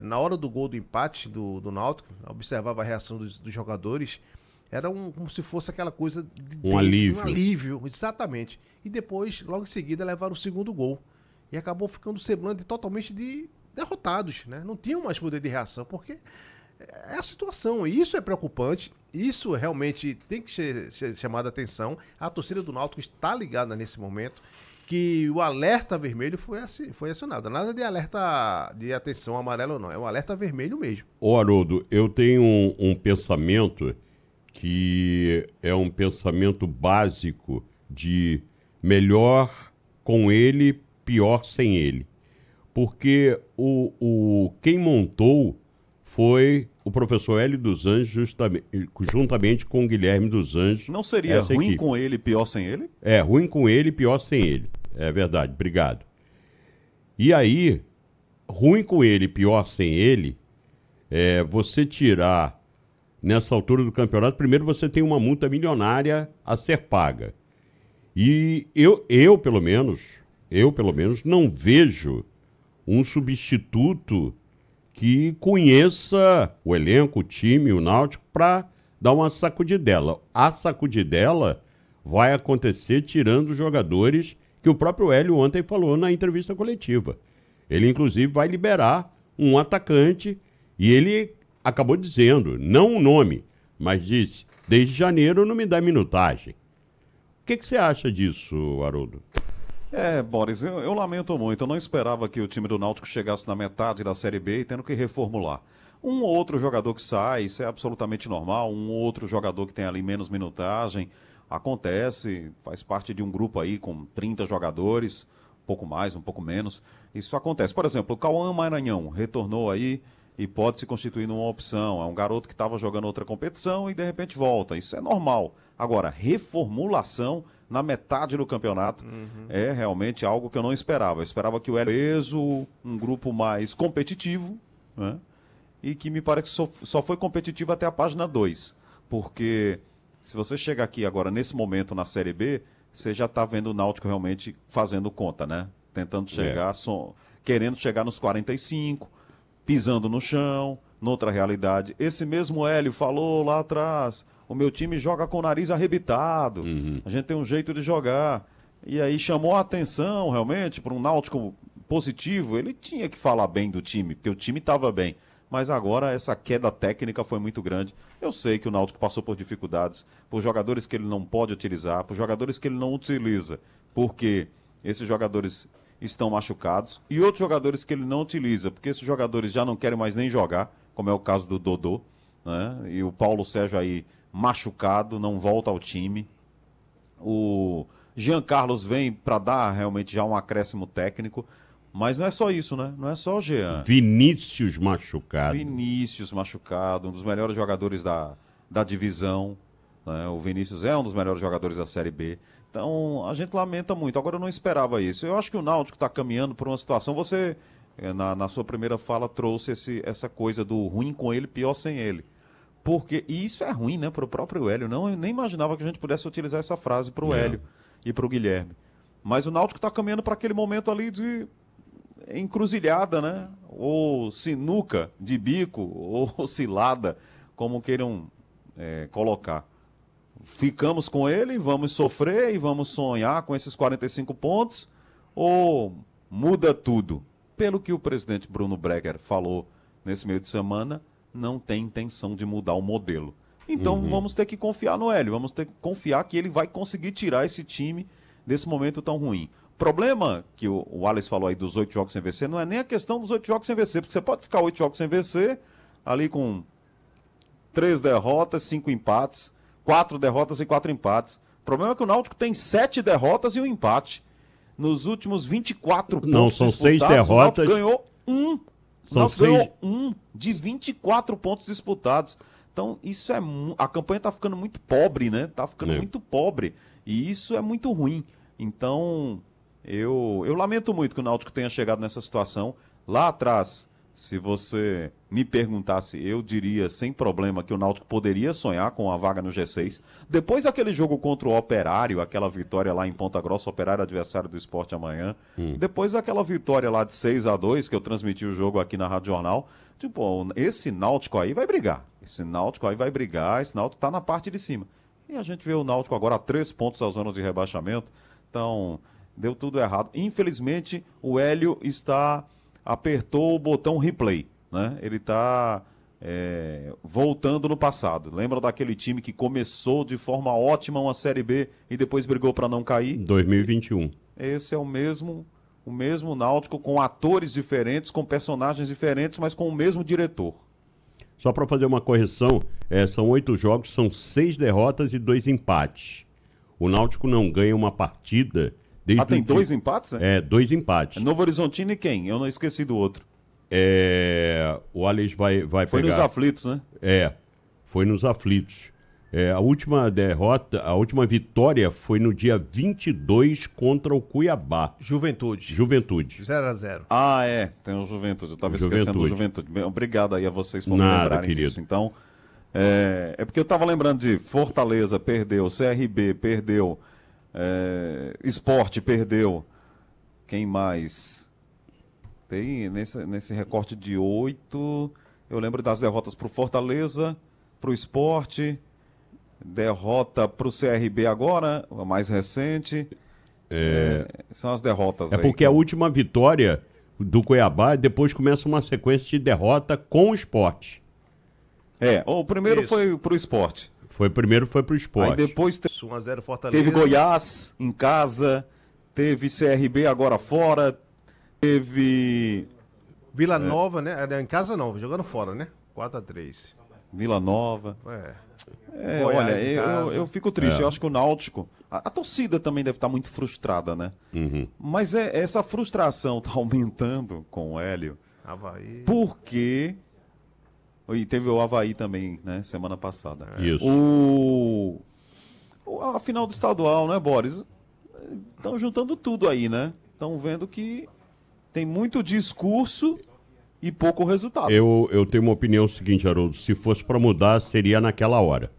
Na hora do gol do empate do Náutico, observava a reação dos jogadores, era como se fosse aquela coisa de Um dentro, um alívio. alívio, exatamente. E depois, logo em seguida, levaram o segundo gol. E acabou ficando semblante totalmente derrotados, né? Não tinham mais poder de reação, porque é a situação. E isso é preocupante, isso realmente tem que ser chamado a atenção. A torcida do Náutico está ligada nesse momento, que o alerta vermelho foi acionado. Nada de alerta de atenção amarelo, não. É um alerta vermelho mesmo. Ô Haroldo, eu tenho um pensamento que é um pensamento básico de melhor com ele, pior sem ele. Porque quem montou foi o professor Hélio dos Anjos, juntamente com o Guilherme dos Anjos. Não seria essa ruim equipe. com ele, pior sem ele? É, ruim com ele, pior sem ele. É verdade, obrigado. E aí, ruim com ele, pior sem ele, você tirar, nessa altura do campeonato, primeiro você tem uma multa milionária a ser paga. E eu pelo menos, não vejo um substituto que conheça o elenco, o time, o Náutico, para dar uma sacudidela. A sacudidela vai acontecer tirando os jogadores que o próprio Hélio ontem falou na entrevista coletiva. Ele, inclusive, vai liberar um atacante e ele acabou dizendo, não o nome, mas disse, desde janeiro não me dá minutagem. O que você acha disso, Haroldo? Boris, eu lamento muito. Eu não esperava que o time do Náutico chegasse na metade da Série B e tendo que reformular. Um ou outro jogador que sai, isso é absolutamente normal. Um ou outro jogador que tem ali menos minutagem, acontece, faz parte de um grupo aí com 30 jogadores, um pouco mais, um pouco menos. Isso acontece. Por exemplo, o Cauã Maranhão retornou aí e pode se constituir numa opção. É um garoto que estava jogando outra competição e de repente volta. Isso é normal. Agora, reformulação na metade do campeonato é realmente algo que eu não esperava. Eu esperava que o Hélio Ezo, um grupo mais competitivo, né? E que me parece que só foi competitivo até a página 2. Porque se você chega aqui agora, nesse momento na Série B, você já está vendo o Náutico realmente fazendo conta, né? Tentando chegar, querendo chegar nos 45, pisando no chão, noutra realidade. Esse mesmo Hélio falou lá atrás, o meu time joga com o nariz arrebitado, a gente tem um jeito de jogar. E aí chamou a atenção realmente para um Náutico positivo. Ele tinha que falar bem do time, porque o time estava bem. Mas agora essa queda técnica foi muito grande. Eu sei que o Náutico passou por dificuldades, por jogadores que ele não pode utilizar, por jogadores que ele não utiliza, porque esses jogadores estão machucados, e outros jogadores que ele não utiliza, porque esses jogadores já não querem mais nem jogar, como é o caso do Dodô, né? E o Paulo Sérgio aí machucado, não volta ao time. O Jean Carlos vem para dar realmente já um acréscimo técnico. Mas não é só isso, né? Não é só o Jean. Vinícius machucado. Vinícius machucado, um dos melhores jogadores da divisão. Né? O Vinícius é um dos melhores jogadores da Série B. Então, a gente lamenta muito. Agora, eu não esperava isso. Eu acho que o Náutico está caminhando por uma situação... Você, na sua primeira fala, trouxe essa coisa do ruim com ele, pior sem ele. E isso é ruim, né? Para o próprio Hélio. Eu nem imaginava que a gente pudesse utilizar essa frase para o Hélio e para o Guilherme. Mas o Náutico está caminhando para aquele momento ali de encruzilhada, né? Ou sinuca de bico, ou cilada, como queiram colocar. Ficamos com ele, vamos sofrer e vamos sonhar com esses 45 pontos, ou muda tudo? Pelo que o presidente Bruno Breger falou nesse meio de semana, não tem intenção de mudar o modelo. Então vamos ter que confiar no Hélio, vamos ter que confiar que ele vai conseguir tirar esse time desse momento tão ruim. O problema que o Alex falou aí dos 8 jogos sem vencer não é nem a questão dos 8 jogos sem vencer, porque você pode ficar 8 jogos sem vencer, ali com 3 derrotas, 5 empates, 4 derrotas e 4 empates. O problema é que o Náutico tem 7 derrotas e um empate. Nos últimos 24 pontos Não, são 6 disputados, o Náutico derrotas. ganhou um. O Náutico ganhou um de 24 pontos disputados. Então, isso a campanha está ficando muito pobre, né? Está ficando muito pobre. E isso é muito ruim. Então, eu lamento muito que o Náutico tenha chegado nessa situação. Lá atrás, Se você me perguntasse, eu diria sem problema que o Náutico poderia sonhar com a vaga no G6. Depois daquele jogo contra o Operário, aquela vitória lá em Ponta Grossa, o Operário adversário do Sport amanhã. Depois daquela vitória lá de 6-2, que eu transmiti o jogo aqui na Rádio Jornal, tipo, esse Náutico aí vai brigar. Esse Náutico tá na parte de cima. E a gente vê o Náutico agora a 3 pontos da zona de rebaixamento. Então, deu tudo errado. Infelizmente, o Hélio apertou o botão replay, né? Ele está voltando no passado. Lembra daquele time que começou de forma ótima uma Série B e depois brigou para não cair? 2021. Esse é o mesmo Náutico, com atores diferentes, com personagens diferentes, mas com o mesmo diretor. Só para fazer uma correção, são 8 jogos, são 6 derrotas e 2 empates. O Náutico não ganha uma partida desde tem 2 empates? 2 empates. Novo Horizontino e quem? Eu não esqueci do outro. O Alex vai Foi pegar. nos aflitos, né? Foi nos aflitos. A última vitória foi no dia 22 contra o Cuiabá. Juventude. 0-0. Tem o Juventude. Eu estava esquecendo do Juventude. Bem, obrigado aí a vocês por me Nada, lembrarem querido. disso. Então, porque eu estava lembrando de Fortaleza, perdeu, CRB, perdeu, Sport, perdeu. Quem mais? Tem nesse recorte de 8, eu lembro das derrotas para o Fortaleza, para o Sport, derrota para o CRB agora, a mais recente. São as derrotas aí. Porque a última vitória do Cuiabá, depois começa uma sequência de derrota com o Sport. O primeiro foi para o Sport. Primeiro foi pro Sport. Aí depois 1-0 Fortaleza. teve Goiás em casa, teve CRB agora fora, teve Vila Nova, né? Em casa não, jogando fora, né? 4-3. Vila Nova. Goiás Olha, em casa. eu fico triste. Eu acho que o Náutico... A torcida também deve estar muito frustrada, né? Mas essa frustração está aumentando com o Hélio. Avaí. Porque... E teve o Avaí também, né? Semana passada. Isso. A final do estadual, né, Boris? Estão juntando tudo aí, né? Estão vendo que tem muito discurso e pouco resultado. Eu tenho uma opinião seguinte, Haroldo. Se fosse para mudar, seria naquela hora.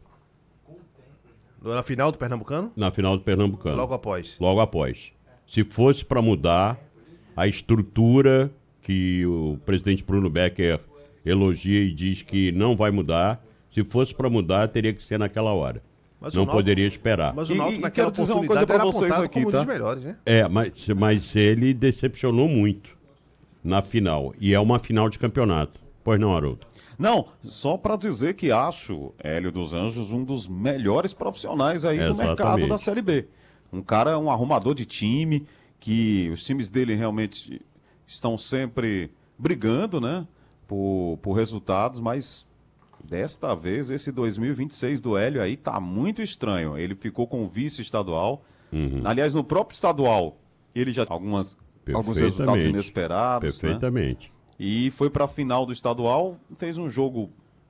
Na final do Pernambucano? Na final do Pernambucano. Logo após. Logo após. Se fosse para mudar a estrutura que o presidente Bruno Becker elogia e diz que não vai mudar, se fosse para mudar, teria que ser naquela hora. Mas não poderia esperar. Mas o Náutico naquela quero dizer uma coisa oportunidade pra era vocês apontado aqui, como um tá? dos melhores, né? Mas ele decepcionou muito na final. E é uma final de campeonato. Pois não, Haroldo? Não, só para dizer que acho Hélio dos Anjos um dos melhores profissionais aí do mercado da Série B. Um cara, um arrumador de time, que os times dele realmente estão sempre brigando, né? Por resultados, mas desta vez esse 2026 do Hélio aí tá muito estranho. Ele ficou com o vice-estadual. Aliás, no próprio estadual, ele já alguns resultados inesperados. Perfeitamente. Né? E foi para a final do estadual, fez um jogo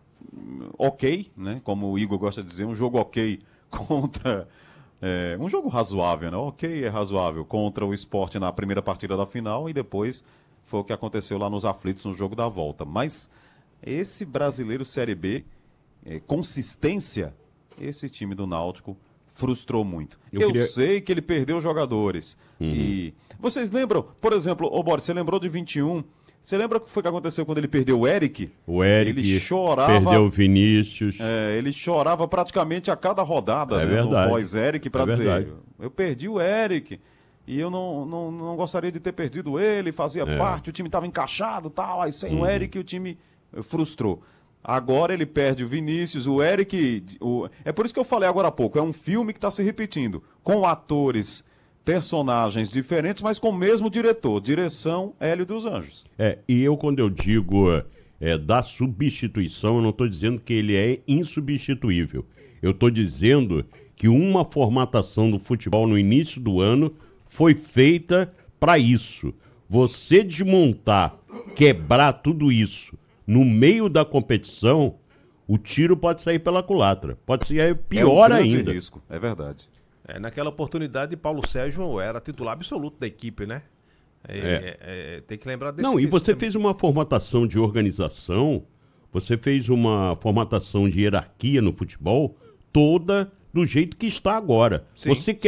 ok, né? Como o Igor gosta de dizer, um jogo ok contra... um jogo razoável, né? Ok, é razoável, contra o Sport na primeira partida da final e depois foi o que aconteceu lá nos aflitos no jogo da volta. Mas esse brasileiro Série B, consistência, esse time do Náutico frustrou muito. Eu sei que ele perdeu jogadores. E vocês lembram, por exemplo, Boris, você lembrou de 21? Você lembra o que foi que aconteceu quando ele perdeu o Eric? O Eric ele chorava, perdeu o Vinícius. Ele chorava praticamente a cada rodada, né, no pós-Eric para dizer, eu perdi o Eric. E eu não gostaria de ter perdido ele, fazia parte, o time estava encaixado, tal, aí sem o Eric o time frustrou. Agora ele perde o Vinícius, o Eric... É por isso que eu falei agora há pouco, é um filme que está se repetindo, com atores, personagens diferentes, mas com o mesmo diretor, direção Hélio dos Anjos. E eu quando eu digo da substituição, eu não estou dizendo que ele é insubstituível. Eu estou dizendo que uma formatação do futebol no início do ano foi feita para isso. Você desmontar, quebrar tudo isso no meio da competição, o tiro pode sair pela culatra. Pode ser pior ainda. Risco, é verdade. Naquela oportunidade, Paulo Sérgio era titular absoluto da equipe, né? Tem que lembrar desse Não, e você também. fez uma formatação de organização, você fez uma formatação de hierarquia no futebol toda do jeito que está agora. Sim, Você